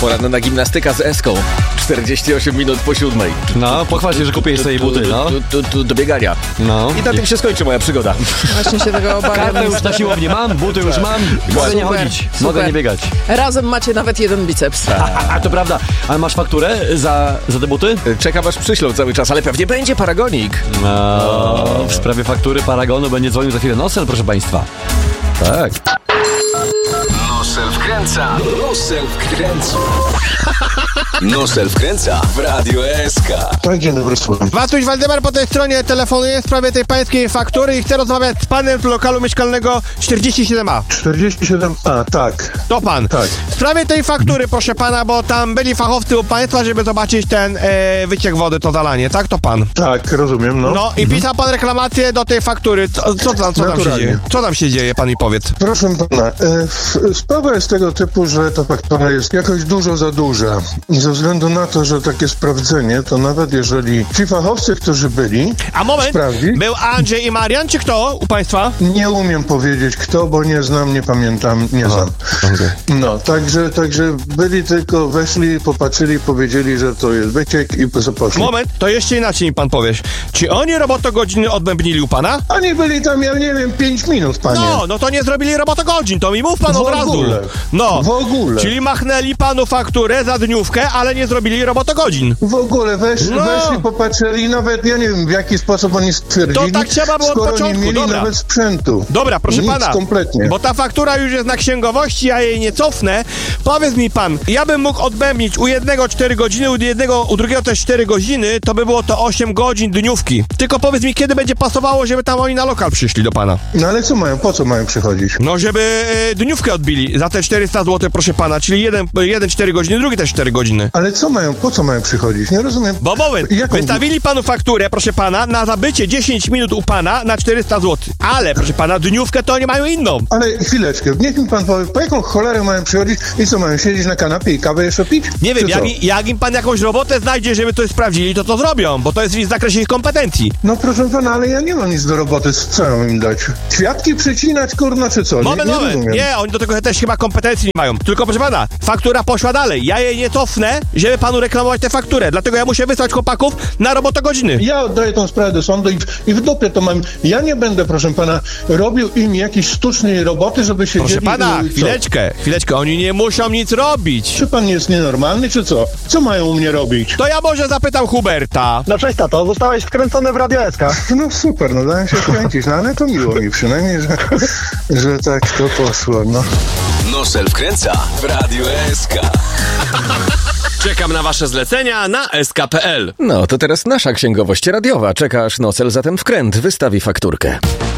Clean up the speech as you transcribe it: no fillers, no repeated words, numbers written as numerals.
Poranna gimnastyka z Eską. 48 minut po 7. No, pochwal się, że kupiłeś sobie buty, no. Do biegania. No. I na tym się skończy moja przygoda. Właśnie się tego obawiam. Kartę już na siłownię mam, buty już mam. Mogę nie chodzić, mogę nie biegać. Razem macie nawet jeden biceps. A to prawda. Ale masz fakturę za te buty? Czekam aż przyślą cały czas, ale pewnie będzie paragonik. No, w sprawie faktury Paragonu będzie dzwonił za chwilę Nosel, proszę państwa. Tak. Nosel wkręca. Nosel wkręca. Nosel wkręca w Radio SK. Tak, dzień dobry, słucham. Watuś Waldemar po tej stronie telefonuje w sprawie tej pańskiej faktury i chce rozmawiać z panem z lokalu mieszkalnego 47A. 47A, tak. To pan. Tak. W sprawie tej faktury, proszę pana, bo tam byli fachowcy u państwa, żeby zobaczyć ten wyciek wody, to zalanie, tak? To pan. Tak, rozumiem, no. No i pisał pan reklamację do tej faktury. Co tam się dzieje? Co tam się dzieje, pan mi powiedz? Proszę pana, sprawa jest tego typu, że ta faktura jest jakoś dużo za duża. I ze względu na to, że takie sprawdzenie, to nawet jeżeli ci fachowcy, którzy byli... A moment, sprawdzi, był Andrzej i Marian, czy kto u państwa? nie umiem powiedzieć kto, bo nie znam, nie pamiętam, nie znam. Okay. No, także byli tylko, weszli, popatrzyli, powiedzieli, że to jest wyciek i poszli. Moment, to jeszcze inaczej mi pan powiesz. Czy oni robotogodziny odbębnili u pana? Oni byli tam, ja nie wiem, 5 minut, panie. No to nie zrobili robotogodzin, to mi mów pan od razu. No, W ogóle. Czyli machnęli panu fakturę za dniówkę, ale nie zrobili robotogodzin. W ogóle weszli, popatrzyli, nawet ja nie wiem w jaki sposób oni stwierdzili, To tak trzeba było od skoro początku, nie mieli dobra. nawet sprzętu. Dobra, proszę Nic pana, kompletnie. bo ta faktura już jest na księgowości, ja jej nie cofnę. Powiedz mi pan, ja bym mógł odbębnić u jednego 4 godziny, u drugiego też 4 godziny, to by było to 8 godzin dniówki. Tylko powiedz mi, kiedy będzie pasowało, żeby tam oni na lokal przyszli do pana. No ale co mają, po co mają przychodzić? No, żeby dniówkę odbili za te 400 zł, proszę pana, czyli jeden 4 godziny, drugi też 4 godziny. Ale co mają, po co mają przychodzić? Nie rozumiem. Bo moment, wystawili panu fakturę, proszę pana, na zabycie 10 minut u pana na 400 zł. Ale, proszę pana, dniówkę to oni mają inną. Ale chwileczkę, niech mi pan powie, po jaką cholerę mają przychodzić i co, mają siedzieć na kanapie i kawę jeszcze pić? Nie wiem, Czy jak im pan jakąś robotę znajdzie, żeby coś sprawdzili, to zrobią, bo to jest w zakresie ich kompetencji. No proszę pana, ale ja nie mam nic do roboty, co mam im dać? Kwiatki przycinać, kurno, czy co? Moment, nie, oni do tego też chyba kompetencji nie mają. Tylko proszę pana, faktura poszła dalej. Ja jej nie cofnę, żeby panu reklamować tę fakturę. Dlatego ja muszę wysłać chłopaków na robotogodziny. Ja oddaję tą sprawę do sądu i w dupie to mam. Ja nie będę, proszę pana, robił im jakiejś sztucznej roboty, żeby się Proszę pana, chwileczkę, oni nie muszą nic robić. Czy pan jest nienormalny, czy co? Co mają u mnie robić? To ja może zapytam Huberta. No cześć tato, zostałeś wkręcony w Radio SK. No super, no dałem się wkręcić, no ale to miło mi przynajmniej, że tak to poszło, no. Nosel wkręca w Radio SK. Czekam na wasze zlecenia na sk.pl. No, to teraz nasza księgowość radiowa. Czeka aż Nosel, zatem wkręt wystawi fakturkę.